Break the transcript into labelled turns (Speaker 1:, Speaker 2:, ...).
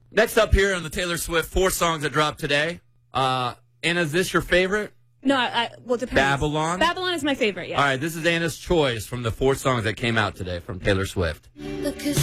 Speaker 1: Next up here on the Taylor Swift 4 songs that dropped today. Anna, is this your favorite?
Speaker 2: No, well, it depends.
Speaker 1: Babylon?
Speaker 2: Babylon is my favorite, yeah.
Speaker 1: All right, this is Anna's choice from the 4 songs that came out today from Taylor Swift.